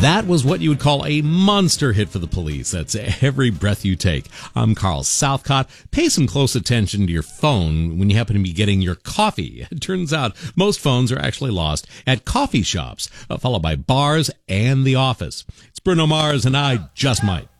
That was what you would call a monster hit for the Police. That's Every Breath You Take. I'm Carl Southcott. Pay some close attention to your phone when you happen to be getting your coffee. It turns out most phones are actually lost at coffee shops, followed by bars and the office. It's Bruno Mars, and I Just Might.